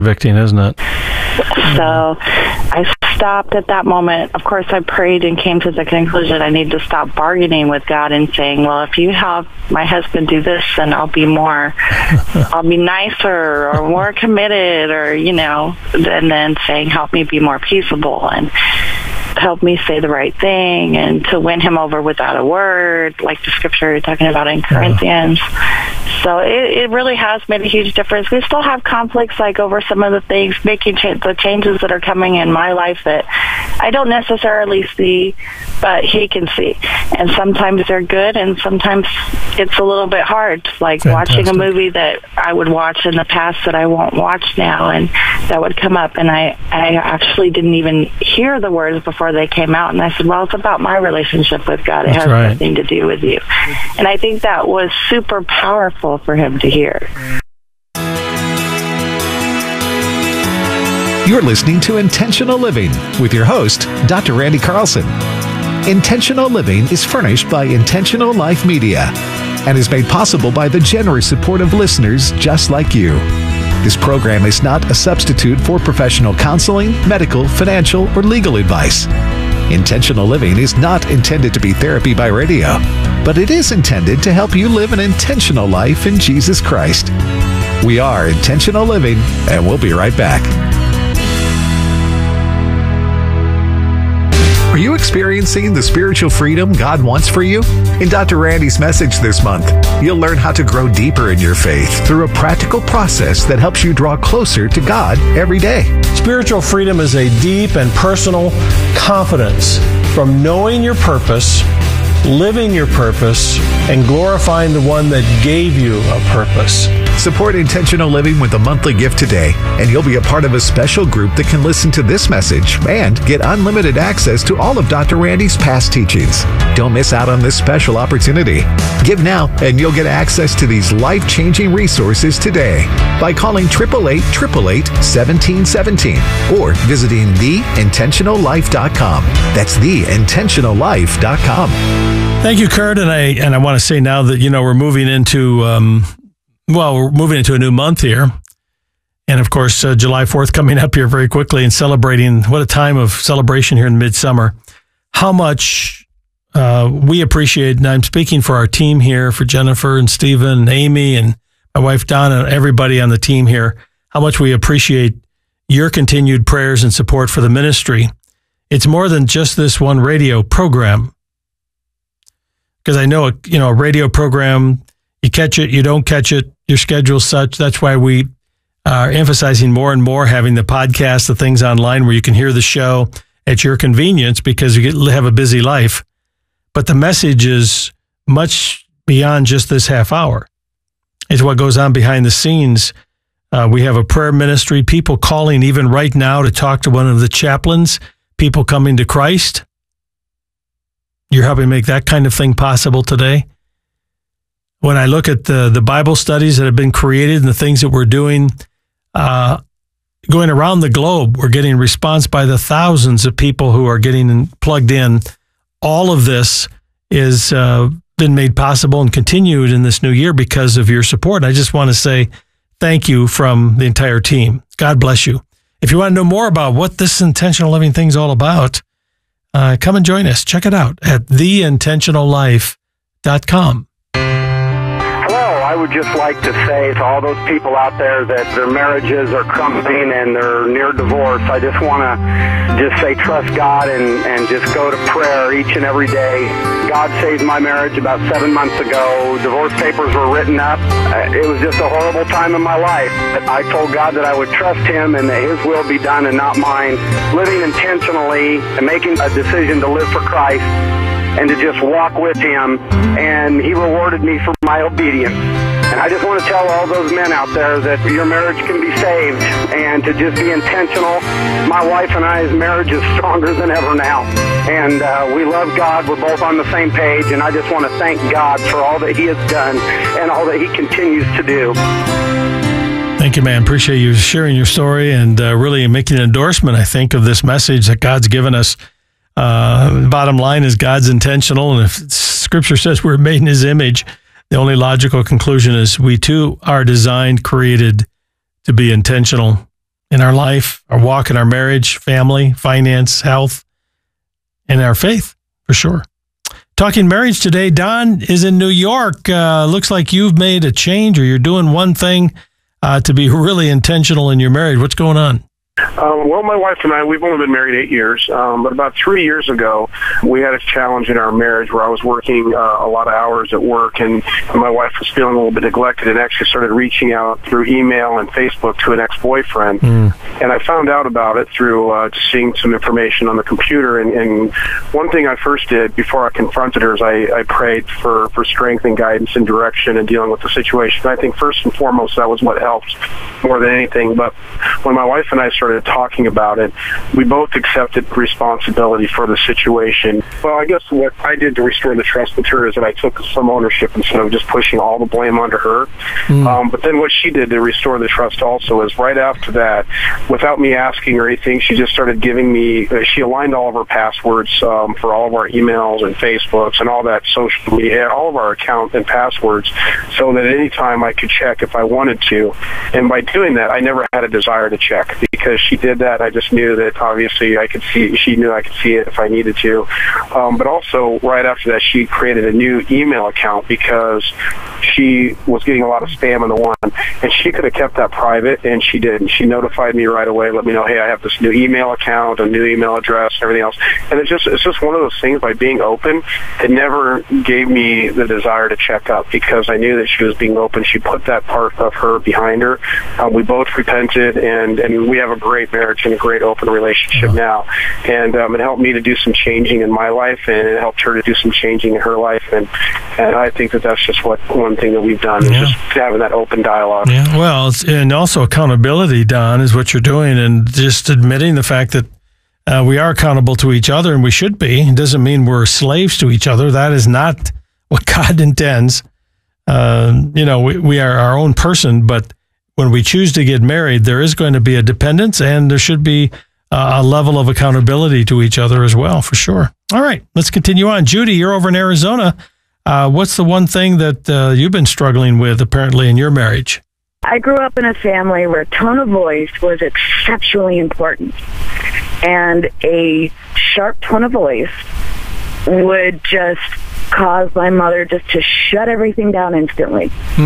convicting, isn't it? So I stopped at that moment. Of course, I prayed and came to the conclusion I need to stop bargaining with God and saying, well, if you have my husband do this, then I'll be nicer or more committed, or, and then saying, help me be more peaceable and help me say the right thing and to win him over without a word, like the scripture you're talking about in Corinthians. So it really has made a huge difference. We still have conflicts, like over some of the things, making the changes that are coming in my life that I don't necessarily see, but he can see. And sometimes they're good, and sometimes it's a little bit hard, like watching a movie that I would watch in the past that I won't watch now, and that would come up, and I actually didn't even hear the words before they came out, and I said, well, it's about my relationship with God. It has nothing to do with you. And I think that was super powerful for him to hear. You're listening to Intentional Living with your host, Dr. Randy Carlson. Intentional Living is furnished by Intentional Life Media and is made possible by the generous support of listeners just like you. This program is not a substitute for professional counseling, medical, financial, or legal advice. Intentional Living is not intended to be therapy by radio, but it is intended to help you live an intentional life in Jesus Christ. We are Intentional Living, and we'll be right back. Are you experiencing the spiritual freedom God wants for you? In Dr. Randy's message this month, you'll learn how to grow deeper in your faith through a practical process that helps you draw closer to God every day. Spiritual freedom is a deep and personal confidence from knowing your purpose, living your purpose, and glorifying the one that gave you a purpose. Support Intentional Living with a monthly gift today, and you'll be a part of a special group that can listen to this message and get unlimited access to all of Dr. Randy's past teachings. Don't miss out on this special opportunity. Give now, and you'll get access to these life-changing resources today by calling 888-888-1717 or visiting theintentionallife.com. That's theintentionallife.com. Thank you, Kurt. And I want to say now that, we're moving into we're moving into a new month here. And of course, July 4th coming up here very quickly and celebrating. What a time of celebration here in midsummer. How much we appreciate, and I'm speaking for our team here, for Jennifer and Stephen and Amy and my wife Donna and everybody on the team here, how much we appreciate your continued prayers and support for the ministry. It's more than just this one radio program. Because I know, a radio program, you catch it, you don't catch it, your schedule's such. That's why we are emphasizing more and more having the podcast, the things online where you can hear the show at your convenience because you have a busy life. But the message is much beyond just this half hour. It's what goes on behind the scenes. We have a prayer ministry, people calling even right now to talk to one of the chaplains, people coming to Christ. You're helping make that kind of thing possible today. When I look at the Bible studies that have been created and the things that we're doing, going around the globe, we're getting response by the thousands of people who are getting plugged in. All of this is been made possible and continued in this new year because of your support. I just want to say thank you from the entire team. God bless you. If you want to know more about what this intentional living thing is all about, come and join us. Check it out at theintentionallife.com. I would just like to say to all those people out there that their marriages are crumbling and they're near divorce, I just want to say trust God and just go to prayer each and every day. God saved my marriage about 7 months ago. Divorce papers were written up. It was just a horrible time in my life. I told God that I would trust Him and that His will be done and not mine. Living intentionally and making a decision to live for Christ and to just walk with Him, and He rewarded me for my obedience. And I just want to tell all those men out there that your marriage can be saved and to just be intentional. My wife and I's marriage is stronger than ever now. And we love God. We're both on the same page. And I just want to thank God for all that He has done and all that He continues to do. Thank you, man. Appreciate you sharing your story and really making an endorsement, I think, of this message that God's given us. Bottom line is God's intentional, and if Scripture says we're made in His image, the only logical conclusion is we too are designed, created to be intentional in our life, our walk in our marriage, family, finance, health, and our faith, for sure. Talking marriage today, Don is in New York. Looks like you've made a change, or you're doing one thing to be really intentional in your marriage. What's going on? Well, my wife and I, we've only been married 8 years, but about 3 years ago, we had a challenge in our marriage where I was working a lot of hours at work, and my wife was feeling a little bit neglected and actually started reaching out through email and Facebook to an ex-boyfriend. And I found out about it through just seeing some information on the computer. And one thing I first did before I confronted her is I prayed for strength and guidance and direction in dealing with the situation. I think first and foremost, that was what helped more than anything. But when my wife and I started talking about it, we both accepted responsibility for the situation. Well, I guess what I did to restore the trust with her is that I took some ownership instead of just pushing all the blame onto her. But then what she did to restore the trust also is right after that, without me asking or anything, she just started giving me, she aligned all of her passwords for all of our emails and Facebooks and all that social media, all of our account and passwords, so that any time I could check if I wanted to. And by doing that, I never had a desire to check, because she did that. I just knew that obviously I could see, she knew I could see it if I needed to. But also right after that, she created a new email account because she was getting a lot of spam in the one, and she could have kept that private, and she did. And she notified me right away, let me know, hey, I have this new email account, a new email address, and everything else. And it's just one of those things. By being open, it never gave me the desire to check up, because I knew that she was being open. She put that part of her behind her. We both repented, and we have a great marriage and a great open relationship now. And it helped me to do some changing in my life, and it helped her to do some changing in her life. And I think that that's just one thing that we've done, is just having that open dialogue. Yeah, well, and also accountability, Don, is what you're doing, and just admitting the fact that we are accountable to each other, and we should be. It doesn't mean we're slaves to each other. That is not what God intends. We are our own person, but when we choose to get married, there is going to be a dependence, and there should be a level of accountability to each other as well, for sure. All right, let's continue on. Judy, you're over in Arizona. What's the one thing that you've been struggling with, apparently, in your marriage? I grew up in a family where tone of voice was exceptionally important, and a sharp tone of voice would just cause my mother just to shut everything down instantly.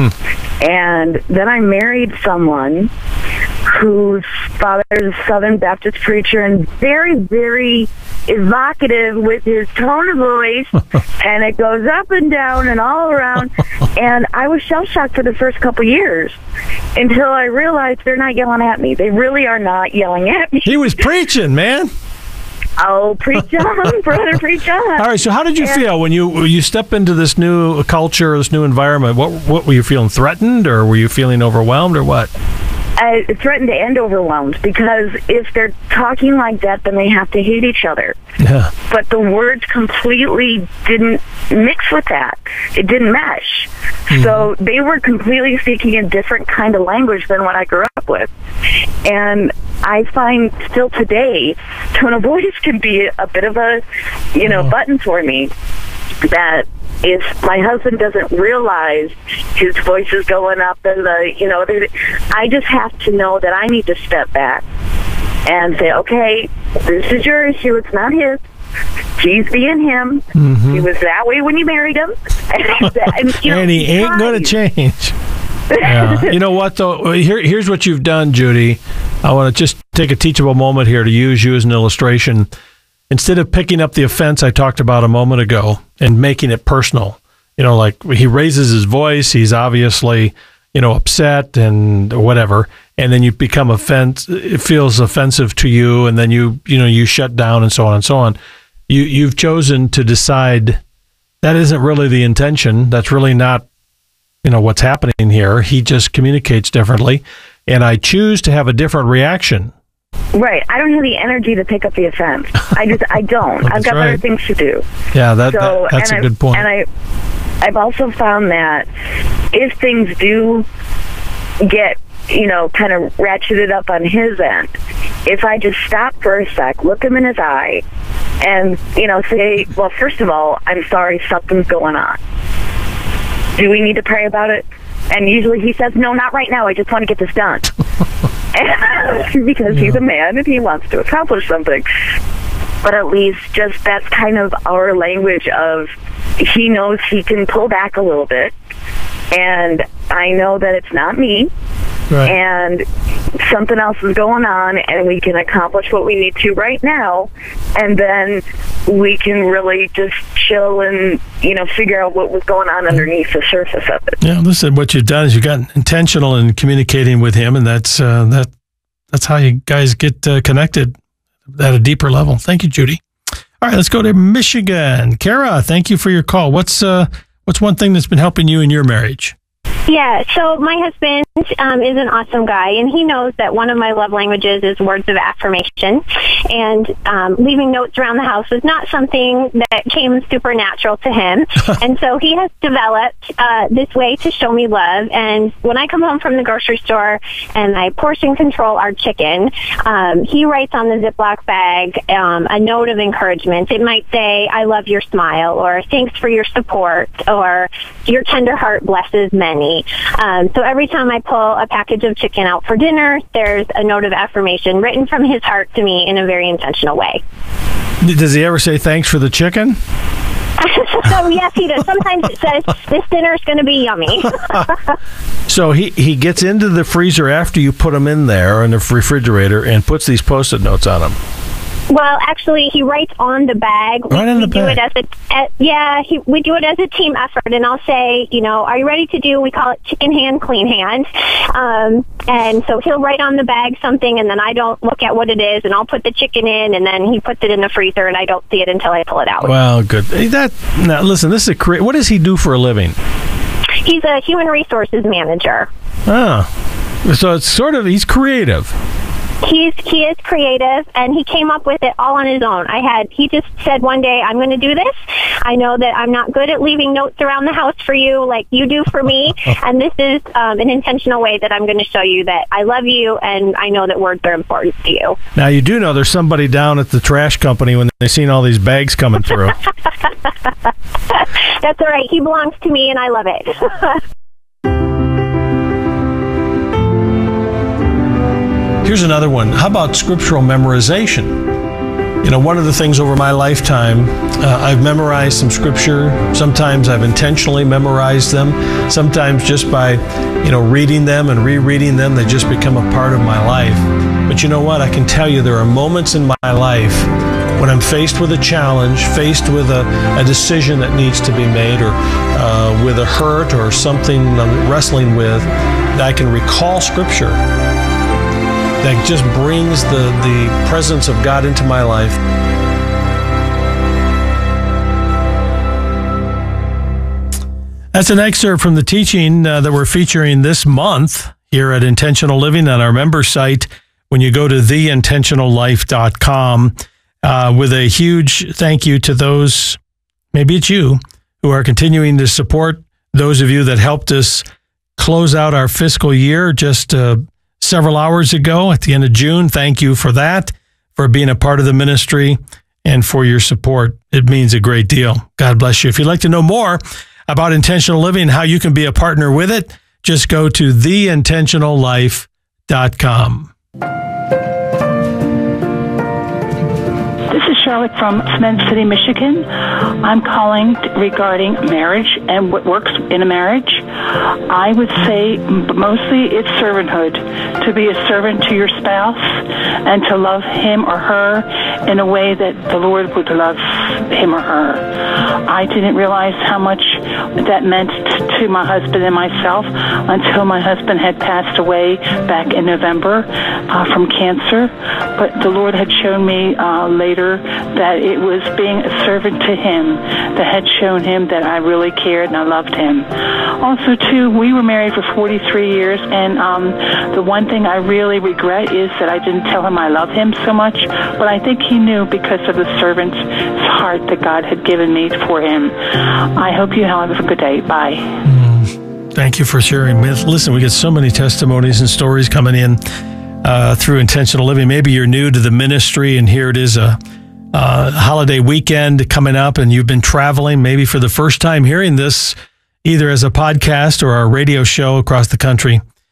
And then I married someone whose father is a Southern Baptist preacher and very, very evocative with his tone of voice, and it goes up and down and all around. And I was shell-shocked for the first couple years until I realized they're not yelling at me. They really are not yelling at me. He was preaching, man. Oh, preach on, brother, preach on. All right, so how did you feel when you step into this new culture, this new environment? What were you feeling, threatened, or were you feeling overwhelmed, or what? Threatened and overwhelmed, because if they're talking like that, then they have to hate each other. Yeah. But the words completely didn't mix with that. It didn't mesh. So they were completely speaking a different kind of language than what I grew up with. And I find still today, tone of voice can be a bit of a, button for me, that if my husband doesn't realize his voice is going up and I just have to know that I need to step back and say, okay, this is your issue, it's not his. He's being him. He was that way when you married him. And he ain't going to change. Yeah. You know what, though? Here's what you've done, Judy. I want to just take a teachable moment here to use you as an illustration. Instead of picking up the offense I talked about a moment ago and making it personal, like he raises his voice, he's obviously, upset and whatever, and then you become it feels offensive to you, and then you shut down and so on and so on. You've chosen to decide that isn't really the intention. That's really not, what's happening here. He just communicates differently, and I choose to have a different reaction. Right. I don't have the energy to pick up the offense. I don't. I've got better things to do. Yeah, that's a good point. And I've also found that if things do get, kind of ratcheted up on his end, if I just stop for a sec, look him in his eye, and, say, well, first of all, I'm sorry, something's going on. Do we need to pray about it? And usually he says, no, not right now. I just want to get this done. because he's a man and he wants to accomplish something. But at least just that's kind of our language of he knows he can pull back a little bit, and I know that it's not me. Right. And something else is going on, and we can accomplish what we need to right now, and then we can really just chill and, figure out what was going on underneath the surface of it. Yeah, listen, what you've done is you got intentional in communicating with him, and that's how you guys get connected at a deeper level. Thank you, Judy. All right, let's go to Michigan. Kara, thank you for your call. What's one thing that's been helping you in your marriage? Yeah, so my husband is an awesome guy, and he knows that one of my love languages is words of affirmation, and leaving notes around the house was not something that came supernatural to him, and so he has developed this way to show me love. And when I come home from the grocery store and I portion control our chicken, he writes on the Ziploc bag a note of encouragement. It might say, "I love your smile," or "Thanks for your support," or "Your tender heart blesses many." So every time I pull a package of chicken out for dinner, there's a note of affirmation written from his heart to me in a very intentional way. Does he ever say thanks for the chicken? So yes, he does. Sometimes it says, "This dinner's going to be yummy." So he gets into the freezer after you put them in there in the refrigerator and puts these Post-it notes on them. Well, actually, he writes on the bag. Right on the bag. We do it as a team effort, and I'll say, "Are you ready to do?" We call it chicken hand, clean hand. And so he'll write on the bag something, and then I don't look at what it is, and I'll put the chicken in, and then he puts it in the freezer, and I don't see it until I pull it out. Well, good. Now, listen, this is what does he do for a living? He's a human resources manager. Oh, so it's he's creative. He is creative, and he came up with it all on his own. He just said one day, "I'm going to do this. I know that I'm not good at leaving notes around the house for you like you do for me, and this is an intentional way that I'm going to show you that I love you, and I know that words are important to you." Now, you do know there's somebody down at the trash company when they've seen all these bags coming through. That's all right. He belongs to me, and I love it. Here's another one. How about scriptural memorization? One of the things over my lifetime, I've memorized some scripture. Sometimes I've intentionally memorized them. Sometimes just by, reading them and rereading them, they just become a part of my life. But you know what? I can tell you there are moments in my life when I'm faced with a challenge, faced with a decision that needs to be made, or with a hurt or something I'm wrestling with, that I can recall scripture that just brings the presence of God into my life. That's an excerpt from the teaching that we're featuring this month here at Intentional Living on our member site when you go to theintentionallife.com, with a huge thank you to those, maybe it's you, who are continuing to support, those of you that helped us close out our fiscal year just several hours ago at the end of June. Thank you for that, for being a part of the ministry, and for your support. It means a great deal. God bless you. If you'd like to know more about intentional living, how you can be a partner with it, just go to theintentionallife.com. This is Charlotte from Cement City, Michigan. I'm calling regarding marriage and what works in a marriage. I would say mostly it's servanthood, to be a servant to your spouse and to love him or her in a way that the Lord would love him or her. I didn't realize how much that meant to my husband and myself until my husband had passed away back in November from cancer. But the Lord had shown me later that it was being a servant to him that had shown him that I really cared and I loved him. Also, too, we were married for 43 years, and the one thing I really regret is that I didn't tell him I love him so much, but I think he knew because of the servant's heart that God had given me for him. I hope you have a good day. Bye. Thank you for sharing. Listen, we get so many testimonies and stories coming in through Intentional Living. Maybe you're new to the ministry, and here it is, a holiday weekend coming up, and you've been traveling maybe for the first time hearing this, either as a podcast or a radio show across the country.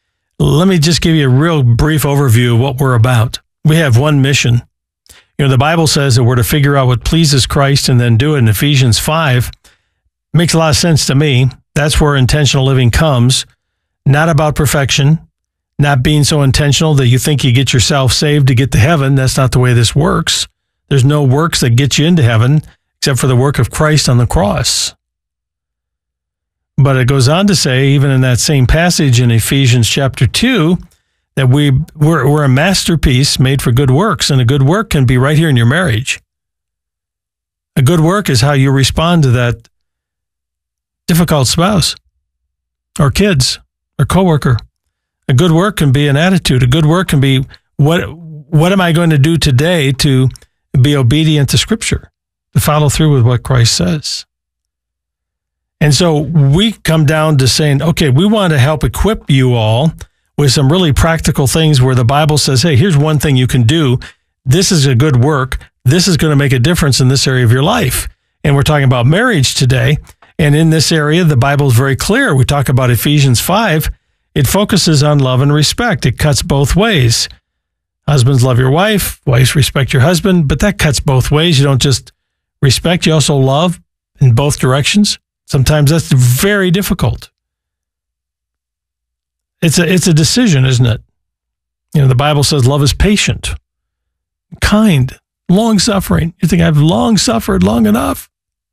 Let me just give you a real brief overview of what we're about. We have one mission. The Bible says that we're to figure out what pleases Christ and then do it in Ephesians 5. Makes a lot of sense to me. That's where intentional living comes. Not about perfection, not being so intentional that you think you get yourself saved to get to heaven. That's not the way this works. There's no works that get you into heaven except for the work of Christ on the cross. But it goes on to say, even in that same passage in Ephesians chapter 2, that we're a masterpiece made for good works, and a good work can be right here in your marriage. A good work is how you respond to that difficult spouse or kids or coworker. A good work can be an attitude. A good work can be, what am I going to do today to be obedient to Scripture, to follow through with what Christ says? And so we come down to saying, okay, we want to help equip you all with some really practical things where the Bible says, hey, here's one thing you can do. This is a good work. This is going to make a difference in this area of your life. And we're talking about marriage today. And in this area, the Bible is very clear. We talk about Ephesians 5. It focuses on love and respect. It cuts both ways. Husbands, love your wife. Wives, respect your husband. But that cuts both ways. You don't just respect, you also love in both directions. Sometimes that's very difficult. It's a decision, isn't it? The Bible says love is patient, kind, long-suffering. You think I've long suffered long enough?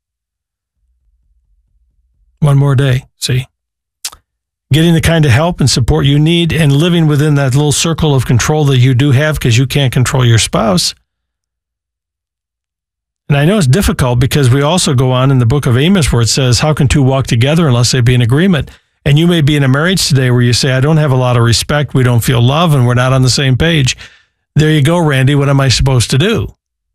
One more day, see? Getting the kind of help and support you need and living within that little circle of control that you do have because you can't control your spouse. And I know it's difficult because we also go on in the book of Amos where it says, how can two walk together unless they be in agreement? And you may be in a marriage today where you say, I don't have a lot of respect, we don't feel love, and we're not on the same page. There you go, Randy. What am I supposed to do?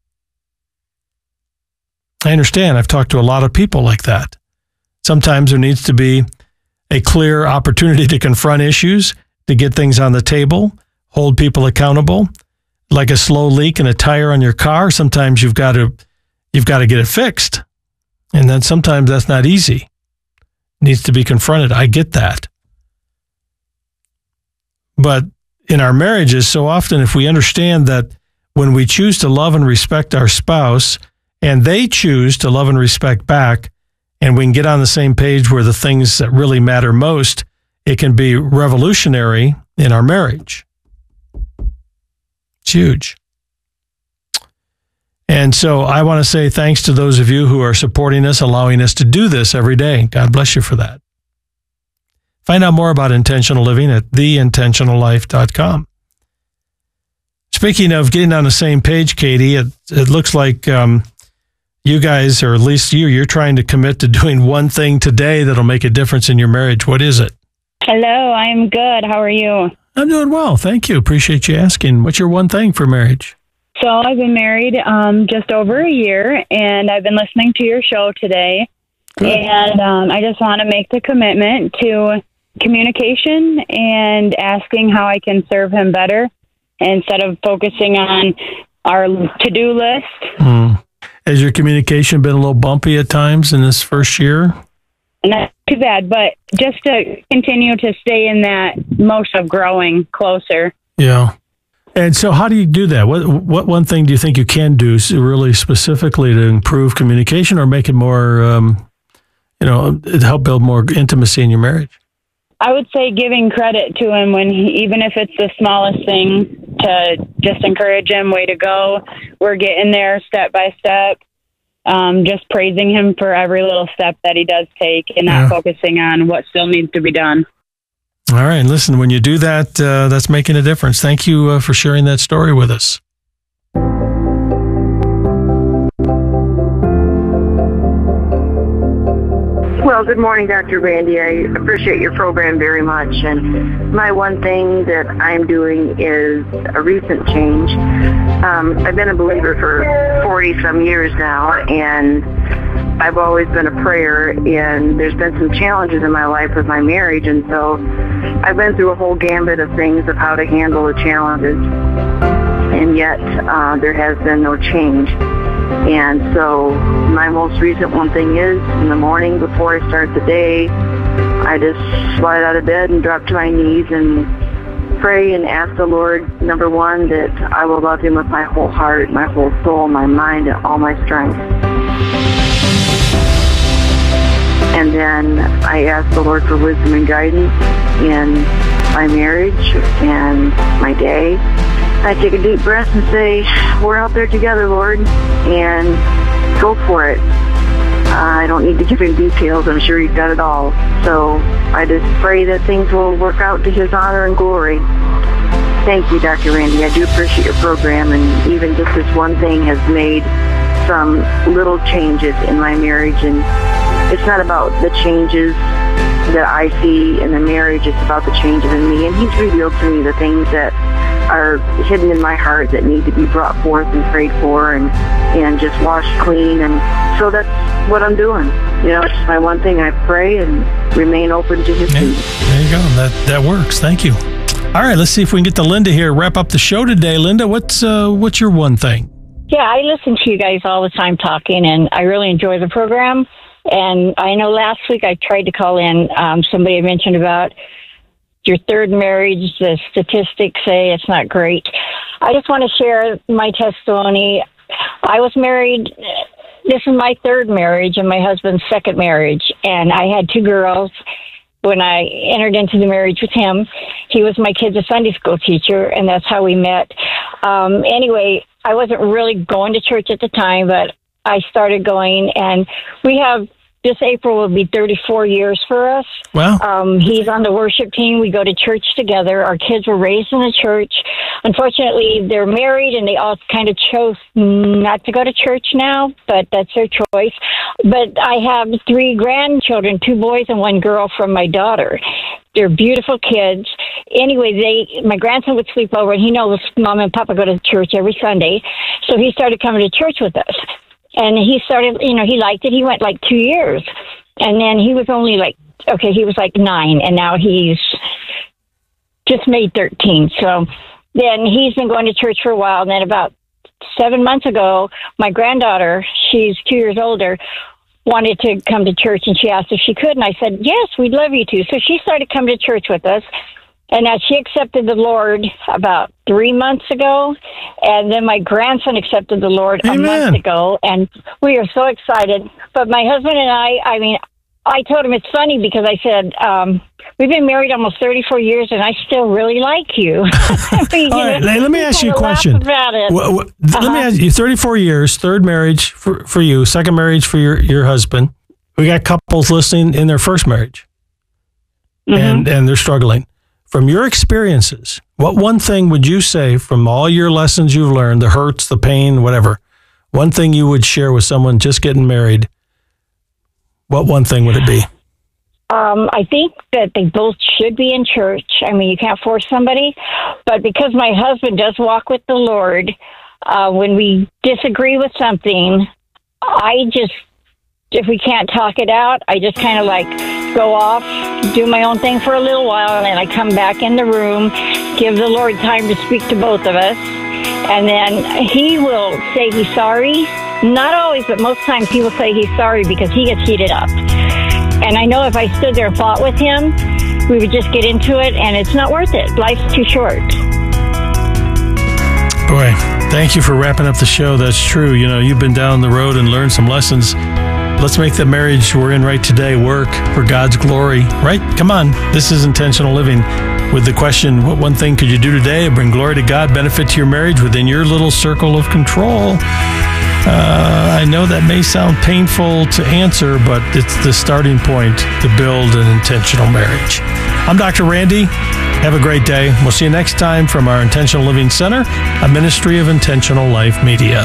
I understand. I've talked to a lot of people like that. Sometimes there needs to be a clear opportunity to confront issues, to get things on the table, hold people accountable. Like a slow leak in a tire on your car, sometimes you've got to get it fixed. And then sometimes that's not easy. It needs to be confronted. I get that. But in our marriages, so often if we understand that when we choose to love and respect our spouse, and they choose to love and respect back, and we can get on the same page where the things that really matter most, it can be revolutionary in our marriage. It's huge. And so I want to say thanks to those of you who are supporting us, allowing us to do this every day. God bless you for that. Find out more about intentional living at theintentionallife.com. Speaking of getting on the same page, Katie, it looks like you guys, or at least you're trying to commit to doing one thing today that'll make a difference in your marriage. What is it? Hello, I'm good. How are you? I'm doing well. Thank you. Appreciate you asking. What's your one thing for marriage? So I've been married just over a year, and I've been listening to your show today. Good. And I just want to make the commitment to communication and asking how I can serve him better instead of focusing on our to-do list. Has your communication been a little bumpy at times in this first year? Not too bad, but just to continue to stay in that motion of growing closer. Yeah. And so how do you do that? What one thing do you think you can do really specifically to improve communication or make it more, help build more intimacy in your marriage? I would say giving credit to him even if it's the smallest thing, to just encourage him, way to go. We're getting there step by step. Just praising him for every little step that he does take and not focusing on what still needs to be done. All right. Listen, when you do that, that's making a difference. Thank you for sharing that story with us. Well, good morning, Dr. Randy. I appreciate your program very much. And my one thing that I'm doing is a recent change. I've been a believer for 40-some years now, and I've always been a prayer, and there's been some challenges in my life with my marriage, and so I've been through a whole gambit of things of how to handle the challenges, and yet there has been no change. And so my most recent one thing is, in the morning before I start the day, I just slide out of bed and drop to my knees and pray and ask the Lord, number one, that I will love him with my whole heart, my whole soul, my mind, and all my strength. And then I ask the Lord for wisdom and guidance in my marriage and my day. I take a deep breath and say, we're out there together, Lord, and go for it. I don't need to give him details. I'm sure he's got it all. So I just pray that things will work out to his honor and glory. Thank you, Dr. Randy. I do appreciate your program, and even just this one thing has made some little changes in my marriage. And it's not about the changes that I see in the marriage. It's about the changes in me. And he's revealed to me the things that are hidden in my heart that need to be brought forth and prayed for and just washed clean. And so that's what I'm doing. You know, it's my one thing. I pray and remain open to his feet. There you go. That works. Thank you. All right, let's see if we can get to Linda here. Wrap up the show today. Linda, what's your one thing? Yeah, I listen to you guys all the time talking, and I really enjoy the program. And I know last week I tried to call in. Somebody had mentioned about your third marriage. The statistics say it's not great. I just want to share my testimony. I was married. This is my third marriage and my husband's second marriage. And I had 2 girls when I entered into the marriage with him. He was my kid's Sunday school teacher, and that's how we met. Anyway, I wasn't really going to church at the time, but I started going, and we have, this April will be 34 years for us. Wow. He's on the worship team. We go to church together. Our kids were raised in the church. Unfortunately, they're married, and they all kind of chose not to go to church now, but that's their choice. But I have 3 grandchildren, 2 boys and 1 girl from my daughter. They're beautiful kids. Anyway, my grandson would sleep over, and he knows Mom and Papa go to church every Sunday. So he started coming to church with us. And he started, he liked it. He went like 2 years. And then he was only he was like 9, and now he's just made 13. So then he's been going to church for a while. And then about 7 months ago, my granddaughter, she's 2 years older, wanted to come to church, and she asked if she could. And I said, yes, we'd love you to. So she started coming to church with us. And now she accepted the Lord about 3 months ago. And then my grandson accepted the Lord a month ago. And we are so excited. But my husband and I told him it's funny because I said, we've been married almost 34 years, and I still really like you. Let me ask you a question. Let me ask you, 34 years, third marriage for you, second marriage for your husband. We got couples listening in their first marriage, and they're struggling. From your experiences, what one thing would you say from all your lessons you've learned, the hurts, the pain, whatever, one thing you would share with someone just getting married, what one thing would it be? I think that they both should be in church. I mean, you can't force somebody, but because my husband does walk with the Lord, when we disagree with something, if we can't talk it out, I just kind of go off, do my own thing for a little while, and then I come back in the room, give the Lord time to speak to both of us, and then he will say he's sorry. Not always, but most times he will say he's sorry because he gets heated up. And I know if I stood there and fought with him, we would just get into it, and it's not worth it. Life's too short. Boy, thank you for wrapping up the show. That's true. You've been down the road and learned some lessons. Let's make the marriage we're in right today work for God's glory, right? Come on. This is intentional living. With the question, what one thing could you do today to bring glory to God, benefit to your marriage within your little circle of control? I know that may sound painful to answer, but it's the starting point to build an intentional marriage. I'm Dr. Randy. Have a great day. We'll see you next time from our Intentional Living Center, a ministry of Intentional Life Media.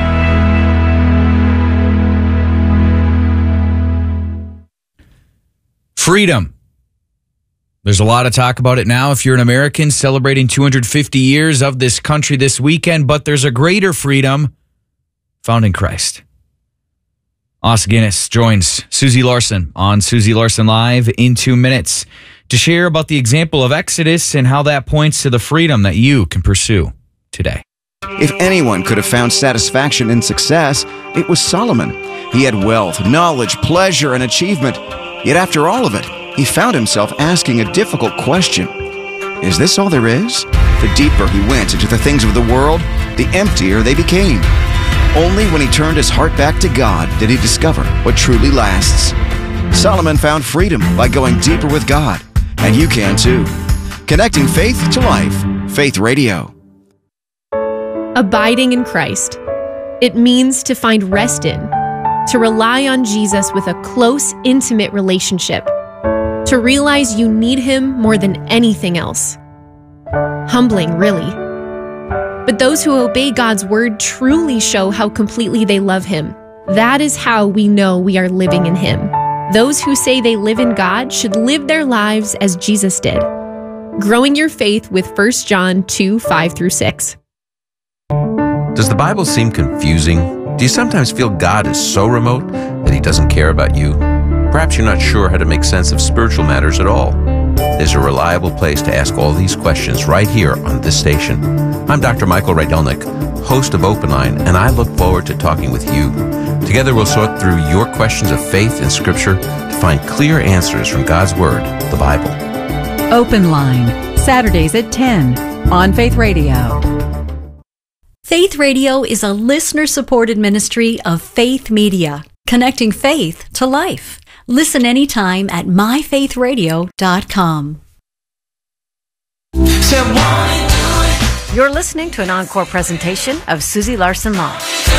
Freedom. There's a lot of talk about it now if you're an American celebrating 250 years of this country this weekend, but there's a greater freedom found in Christ. Os Guinness joins Susie Larson on Susie Larson Live in 2 minutes to share about the example of Exodus and how that points to the freedom that you can pursue today. If anyone could have found satisfaction in success, it was Solomon. He had wealth, knowledge, pleasure, and achievement. Yet after all of it, he found himself asking a difficult question. is this all there is? The deeper he went into the things of the world, the emptier they became. Only when he turned his heart back to God did he discover what truly lasts. Solomon found freedom by going deeper with God, and you can too. Connecting faith to life. Faith Radio. Abiding in Christ. It means to find rest in, to rely on Jesus with a close, intimate relationship, to realize you need him more than anything else. Humbling, really. But those who obey God's word truly show how completely they love him. That is how we know we are living in him. Those who say they live in God should live their lives as Jesus did. Growing your faith with 1 John 2:5-6. Does the Bible seem confusing? Do you sometimes feel God is so remote that he doesn't care about you? Perhaps you're not sure how to make sense of spiritual matters at all. There's a reliable place to ask all these questions right here on this station. I'm Dr. Michael Rydelnik, host of Open Line, and I look forward to talking with you. Together we'll sort through your questions of faith and Scripture to find clear answers from God's Word, the Bible. Open Line, Saturdays at 10 on Faith Radio. Faith Radio is a listener-supported ministry of Faith Media, connecting faith to life. Listen anytime at myfaithradio.com. You're listening to an encore presentation of Susie Larson Law.